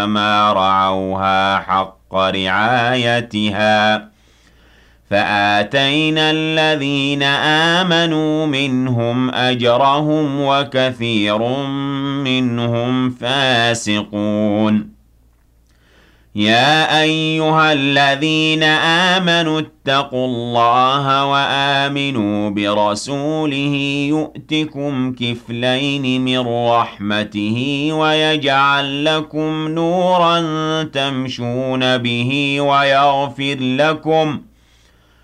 ما رعوها حق رعايتها فآتينا الذين آمنوا منهم أجرهم وكثير منهم فاسقون يا أيها الذين آمنوا اتقوا الله وآمنوا برسوله يؤتكم كفلين من رحمته ويجعل لكم نورا تمشون به ويغفر لكم